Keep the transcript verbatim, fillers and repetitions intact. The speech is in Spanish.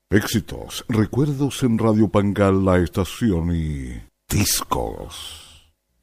Éxitos, recuerdos en Radio Pangal, la estación y discos.